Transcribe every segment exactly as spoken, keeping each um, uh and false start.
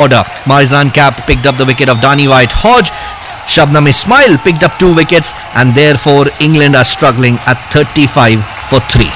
order. Marizan Cap picked up the wicket of Dani White Hodge. Shabnam Ismail picked up two wickets, and therefore England are struggling at thirty-five for three.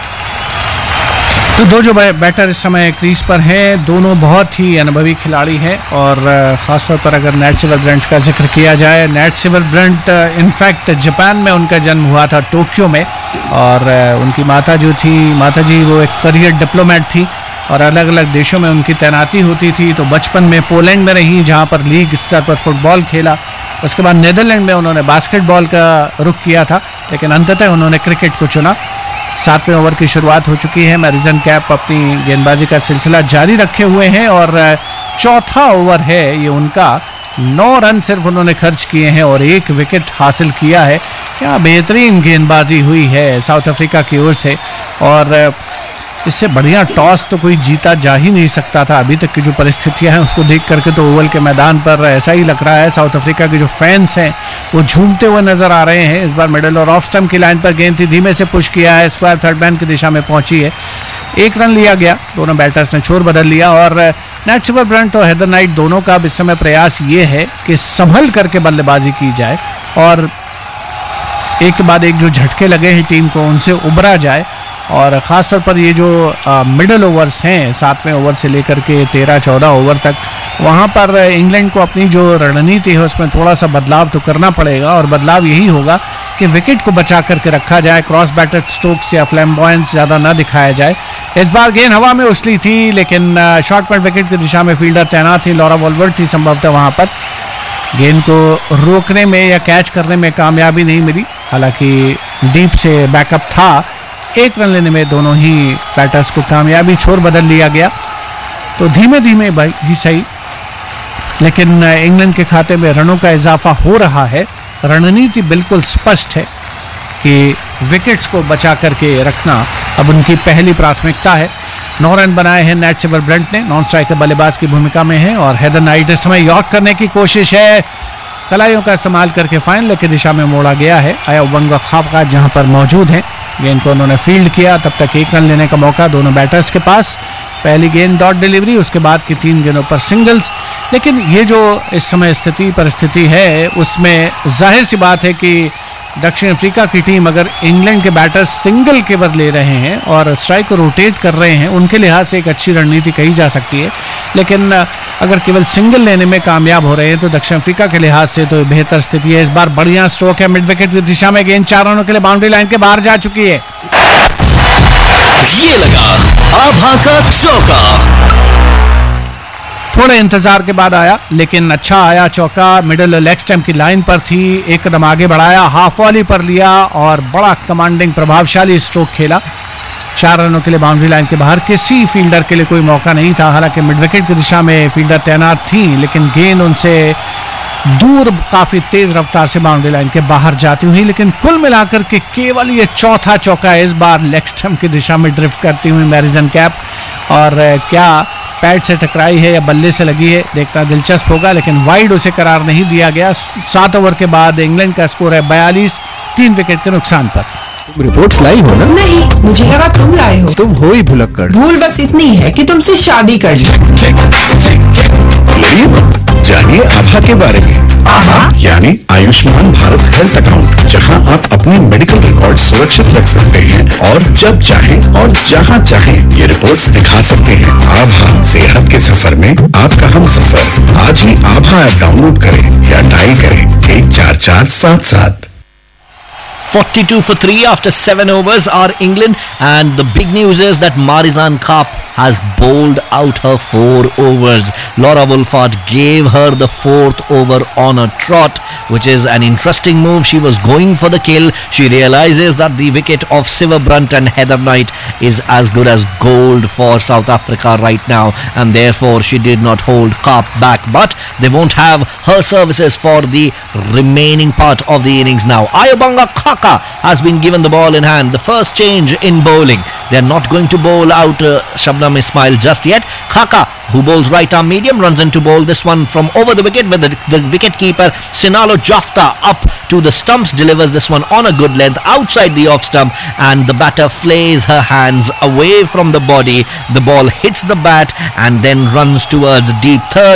तो दो जो batter इस समय crease पर हैं, दोनों बहुत ही अनुभवी खिलाड़ी हैं, और ख़ासतौर पर अगर नैट सिवर ब्रंट का जिक्र किया जाए, नैट सिवर ब्रंट इनफैक्ट जापान में उनका जन्म हुआ था, टोक्यो में, और उनकी माता जो थी माता जी वो एक करियर डिप्लोमेट थी और अलग अलग देशों में उनकी तैनाती होती थी। तो बचपन में पोलैंड में रही, जहाँ पर लीग स्तर पर फुटबॉल खेला। उसके बाद नीदरलैंड में उन्होंने बास्केटबॉल का रुख किया था, लेकिन अंततः उन्होंने क्रिकेट को चुना। सातवें ओवर की शुरुआत हो चुकी है। मैरिजन कैप अपनी गेंदबाजी का सिलसिला जारी रखे हुए हैं और चौथा ओवर है ये उनका। नौ रन सिर्फ उन्होंने खर्च किए हैं और एक विकेट हासिल किया है। क्या बेहतरीन गेंदबाजी हुई है साउथ अफ्रीका की ओर से, और इससे बढ़िया टॉस तो कोई जीता जा ही नहीं सकता था। अभी तक की जो परिस्थितियां हैं उसको देख करके तो ओवल के मैदान पर ऐसा ही लग रहा है। साउथ अफ्रीका के जो फैंस हैं वो झूमते हुए नजर आ रहे हैं। इस बार मिडल और ऑफ स्टंप की लाइन पर गेंद थी, धीमे से पुश किया है, स्क्वायर थर्ड मैन की दिशा में पहुंची है, एक रन लिया गया। दोनों बैटर्स ने छोर बदल लिया और नैट सिवर ब्रंट और हेदर नाइट दोनों का इस समय प्रयास ये है कि संभल करके बल्लेबाजी की जाए और एक के बाद एक जो झटके लगे हैं टीम को उनसे उबरा जाए। और ख़ासतौर पर ये जो मिडल ओवर्स हैं, सातवें ओवर से लेकर के तेरह चौदह ओवर तक, वहाँ पर इंग्लैंड को अपनी जो रणनीति है उसमें थोड़ा सा बदलाव तो करना पड़ेगा, और बदलाव यही होगा कि विकेट को बचा करके रखा जाए, क्रॉस बैटर स्ट्रोक्स या फ्लैम्बॉयंस ज़्यादा ना दिखाया जाए। इस बार गेंद हवा में उछली थी, लेकिन शॉर्ट पॉइंट विकेट की दिशा में फील्डर तैनात थी, लॉरा वॉल्वर्थ थी संभवतः वहाँ पर। गेंद को रोकने में या कैच करने में कामयाबी नहीं मिली, हालांकि डीप से बैकअप था। एक रन लेने में दोनों ही बैटर्स को कामयाबी, छोर बदल लिया गया। तो धीमे धीमे भाई ही सही, लेकिन इंग्लैंड के खाते में रनों का इजाफा हो रहा है। रणनीति बिल्कुल स्पष्ट है कि विकेट्स को बचा करके रखना अब उनकी पहली प्राथमिकता है। नौ रन बनाए हैं नैट सिवर ब्रंट ने, नॉन स्ट्राइकर बल्लेबाज की भूमिका में है, और हेदर नाइट इस समय यॉर्क करने की कोशिश है। कलाइयों का इस्तेमाल करके फाइनल की दिशा में मोड़ा गया है। आया वंगा खाबका जहां पर मौजूद हैं, गेंद को उन्होंने फील्ड किया, तब तक एक रन लेने का मौका दोनों बैटर्स के पास। पहली गेंद डॉट डिलीवरी, उसके बाद की तीन गेंदों पर सिंगल्स। लेकिन ये जो इस समय स्थिति परिस्थिति है उसमें जाहिर सी बात है कि दक्षिण अफ्रीका की टीम अगर इंग्लैंड के बैटर्स सिंगल केवल ले रहे हैं और स्ट्राइक को रोटेट कर रहे हैं, उनके लिहाज से एक अच्छी रणनीति कही जा सकती है। लेकिन अगर केवल सिंगल लेने में कामयाब हो रहे हैं तो दक्षिण अफ्रीका के लिहाज से तो बेहतर स्थिति है। इस बार बढ़िया स्ट्रोक है मिड विकेट की दिशा में, गेंद चार रनों के लिए बाउंड्री लाइन के बाहर जा चुकी है। ये लगा आभा का चौका। थोड़े इंतजार के बाद आया, लेकिन अच्छा आया चौका। मिडल लेग स्टंप की लाइन पर थी, एक कदम आगे बढ़ाया, हाफ वॉली पर लिया और बड़ा कमांडिंग प्रभावशाली स्ट्रोक खेला। चार रनों के लिए बाउंड्री लाइन के बाहर, किसी फील्डर के लिए कोई मौका नहीं था। हालांकि मिड विकेट की दिशा में फील्डर तैनात थी, लेकिन गेंद उनसे दूर काफी तेज रफ्तार से बाउंड्री लाइन के बाहर जाती हुई। लेकिन कुल मिलाकर के केवल ये चौथा चौका इस बार लेग स्टंप की दिशा में ड्रिफ्ट करती हुई मैरिजन कैप, और क्या पैड से टकराई है या बल्ले से लगी है देखना दिलचस्प होगा, लेकिन वाइड उसे करार नहीं दिया गया। सात ओवर के बाद इंग्लैंड का स्कोर है बयालीस, तीन विकेट के नुकसान पर। तुम रिपोर्ट्स लाई हो ना? नहीं, मुझे लगा तुम लाए हो। तुम हो ही भुलक्कड़। भूल बस इतनी है कि तुमसे शादी कर ली। जानिए आभा के बारे में। आभा यानी आयुष्मान भारत हेल्थ अकाउंट, जहां आप अपने मेडिकल रिकॉर्ड सुरक्षित रख सकते हैं और जब चाहें और जहां चाहें ये रिपोर्ट्स दिखा सकते हैं। आभा सेहत के सफर में आपका हम सफर। आज ही आभा ऐप डाउनलोड करें या डायल करें एक चार चार सात सात। forty-two for three after seven overs are England, and the big news is that Marizan Kapp has bowled out her four overs. Laura Wolford gave her the fourth over on a trot, which is an interesting move. She was going for the kill. She realizes that the wicket of Siver Brunt and Heather Knight is as good as gold for South Africa right now, and therefore she did not hold Kapp back. But they won't have her services for the remaining part of the innings now. Ayobanga Khaka has been given the ball in hand. The first change in bowling. They are not going to bowl out uh, Shabnam Ismail just yet. Khaka, who bowls right arm medium, runs in to bowl this one from over the wicket with the, the wicket keeper Sinalo Jafta up to the stumps, delivers this one on a good length outside the off stump, and the batter flays her hands away from the body. The ball hits the bat and then runs towards deep third.